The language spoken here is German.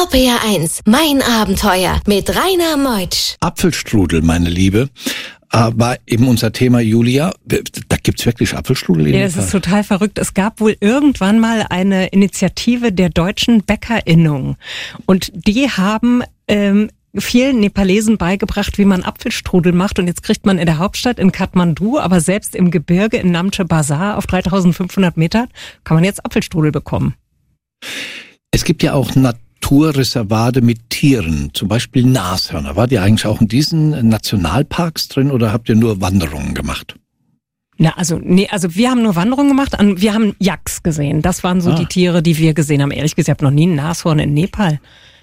RPR1, mein Abenteuer mit Rainer Meutsch. Apfelstrudel, meine Liebe, war eben unser Thema, Julia. Da gibt's wirklich Apfelstrudel? Ja, das ist total verrückt. Es gab wohl irgendwann mal eine Initiative der deutschen Bäckerinnung. Und die haben vielen Nepalesen beigebracht, wie man Apfelstrudel macht. Und jetzt kriegt man in der Hauptstadt in Kathmandu, aber selbst im Gebirge in Namche Bazar auf 3500 Metern kann man jetzt Apfelstrudel bekommen. Es gibt ja auch Naturreservate mit Tieren, zum Beispiel Nashörner. Wart ihr eigentlich auch in diesen Nationalparks drin oder habt ihr nur Wanderungen gemacht? Also wir haben nur Wanderungen gemacht. Wir haben Yaks gesehen. Das waren so die Tiere, die wir gesehen haben. Ehrlich gesagt, ich habe noch nie einen Nashorn in Nepal